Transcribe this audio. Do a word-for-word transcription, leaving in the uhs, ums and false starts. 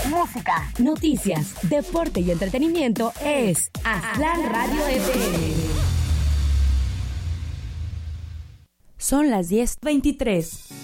música, noticias, deporte y entretenimiento es Aztlán Radio F M. Son las diez veintitrés.